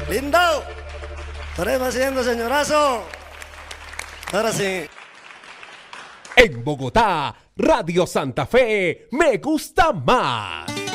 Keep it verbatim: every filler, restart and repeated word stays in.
Lindo. Estaremos haciendo, señorazo. Ahora sí. En Bogotá, Radio Santa Fe, me gusta más.